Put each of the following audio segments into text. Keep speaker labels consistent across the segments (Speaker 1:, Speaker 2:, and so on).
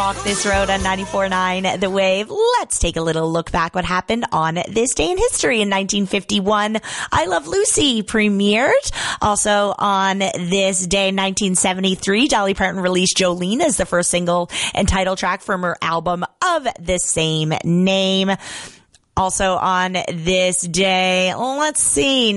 Speaker 1: Walk this road on 94.9 The Wave. Let's take a little look back what happened on this day in history. In 1951, I Love Lucy premiered. Also on this day in 1973, Dolly Parton released Jolene as the first single and title track from her album of the same name. Also on this day, let's see,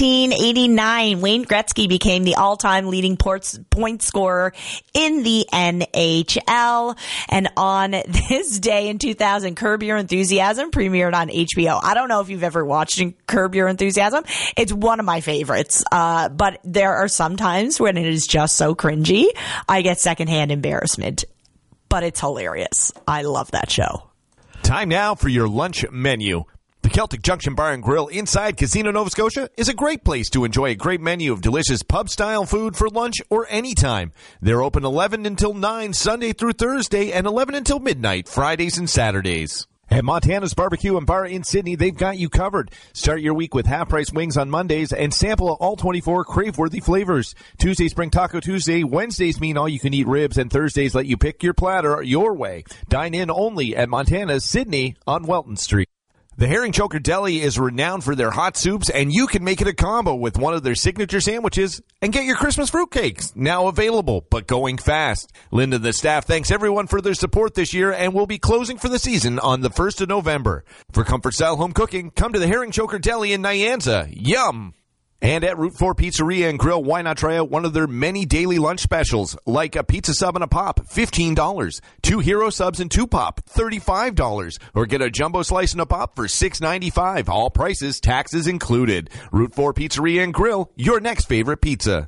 Speaker 1: 1989, Wayne Gretzky became the all-time leading point scorer in the NHL. And on this day in 2000, Curb Your Enthusiasm premiered on HBO. I don't know if you've ever watched Curb Your Enthusiasm. It's one of my favorites. But there are some times when it is just so cringy, I get secondhand embarrassment. But it's hilarious. I love that show.
Speaker 2: Time now for your lunch menu. The Celtic Junction Bar and Grill inside Casino, Nova Scotia is a great place to enjoy a great menu of delicious pub-style food for lunch or anytime. They're open 11 until 9 Sunday through Thursday and 11 until midnight Fridays and Saturdays. At Montana's Barbecue and Bar in Sydney, they've got you covered. Start your week with half-price wings on Mondays and sample all 24 crave-worthy flavors. Tuesdays bring Taco Tuesday, Wednesdays mean all-you-can-eat ribs, and Thursdays let you pick your platter your way. Dine in only at Montana's Sydney on Welton Street. The Herring Choker Deli is renowned for their hot soups, and you can make it a combo with one of their signature sandwiches and get your Christmas fruitcakes. Now available, but going fast. Linda and the staff thanks everyone for their support this year and will be closing for the season on the 1st of November. For comfort-style home cooking, come to the Herring Choker Deli in Nyanza. Yum! And at Route 4 Pizzeria and Grill, why not try out one of their many daily lunch specials, like a pizza sub and a pop, $15. 2 hero subs and 2 pop, $35. Or get a jumbo slice and a pop for $6.95. All prices, taxes included. Route 4 Pizzeria and Grill, your next favorite pizza.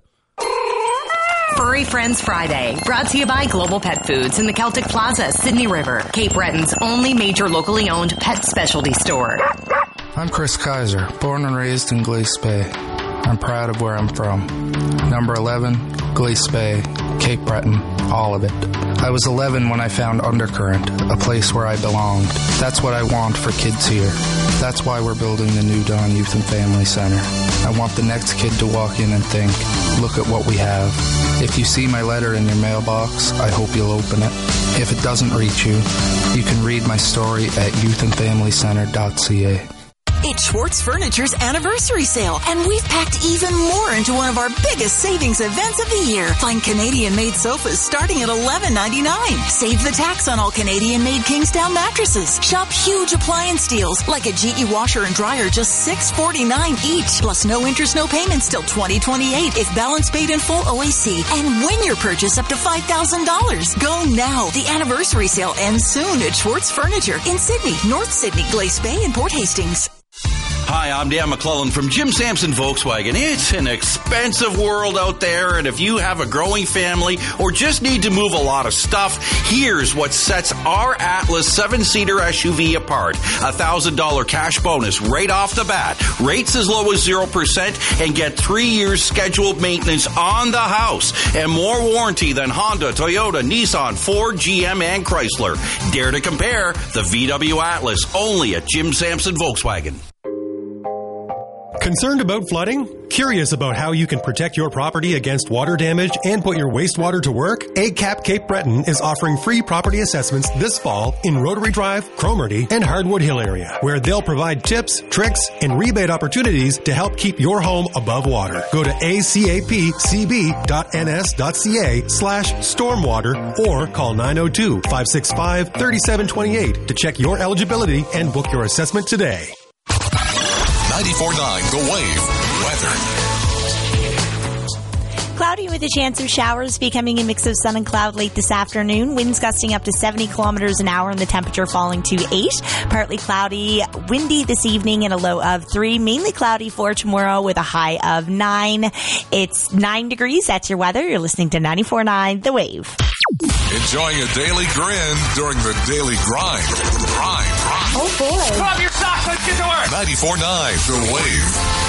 Speaker 3: Furry Friends Friday, brought to you by Global Pet Foods in the Celtic Plaza, Sydney River, Cape Breton's only major locally owned pet specialty store.
Speaker 4: I'm Chris Kaiser, born and raised in Glace Bay. I'm proud of where I'm from. Number 11, Glace Bay, Cape Breton, all of it. I was 11 when I found Undercurrent, a place where I belonged. That's what I want for kids here. That's why we're building the new Dawn Youth and Family Center. I want the next kid to walk in and think, look at what we have. If you see my letter in your mailbox, I hope you'll open it. If it doesn't reach you, you can read my story at youthandfamilycenter.ca.
Speaker 5: It's Schwartz Furniture's anniversary sale, and we've packed even more into one of our biggest savings events of the year. Find Canadian-made sofas starting at $11.99. Save the tax on all Canadian-made Kingsdown mattresses. Shop huge appliance deals, like a GE washer and dryer, just $6.49 each. Plus no interest, no payments till 2028 if balance paid in full OAC. And win your purchase up to $5,000. Go now. The anniversary sale ends soon at Schwartz Furniture in Sydney, North Sydney, Glace Bay, and Port Hastings.
Speaker 6: Hi, I'm Dan McClellan from Jim Sampson Volkswagen. It's an expensive world out there, and if you have a growing family or just need to move a lot of stuff, here's what sets our Atlas 7-seater SUV apart. $1,000 cash bonus right off the bat. Rates as low as 0% and get 3 years scheduled maintenance on the house. And more warranty than Honda, Toyota, Nissan, Ford, GM, and Chrysler. Dare to compare the VW Atlas only at Jim Sampson Volkswagen.
Speaker 7: Concerned about flooding? Curious about how you can protect your property against water damage and put your wastewater to work? ACAP Cape Breton is offering free property assessments this fall in Rotary Drive, Cromarty, and Hardwood Hill area, where they'll provide tips, tricks, and rebate opportunities to help keep your home above water. Go to acapcb.ns.ca/stormwater or call 902-565-3728 to check your eligibility and book your assessment today.
Speaker 8: 94.9 The Wave. Weather.
Speaker 1: Cloudy with a chance of showers, becoming a mix of sun and cloud late this afternoon. Winds gusting up to 70 kilometers an hour and the temperature falling to 8. Partly cloudy, windy this evening and a low of 3. Mainly cloudy for tomorrow with a high of 9. It's 9 degrees. That's your weather. You're listening to 94.9 The Wave.
Speaker 8: Enjoying a daily grin during the daily grind.
Speaker 1: Oh, boy.
Speaker 9: Put up your socks. Let's get to work.
Speaker 8: 94.9 The Wave.